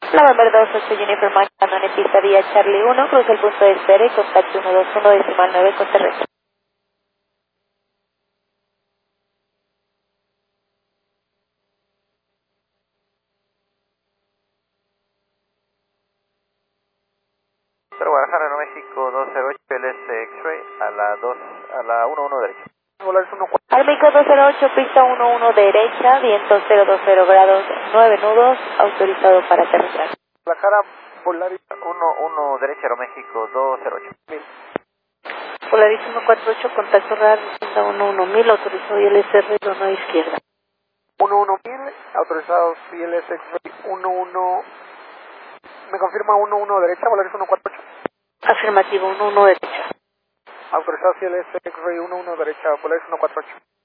November 28 Jennifer Mike, en pista vía Charlie 1, cruza el punto de espera y contacto 121.9 con terrestre. Pero Guadalajara, Nuevo México 208 LS X-Ray a la 11 derecha. Volaris 14. Armico 208, pista 11 derecha, viento 020 grados, 9 nudos, autorizado para aterrizar. Guadalajara, Volaris 11 derecha, Aeroméxico 208. 1000. Polaris 148, contacto radar, pista 11.000, autorizado y LSR, zona izquierda. 11000, autorizados ILS X-Ray 11. ¿Me confirma 11 derecha, Volaris 148? Afirmativo, 11 derecha. Autorizados ILS X-Ray 11 derecha, Volaris 148.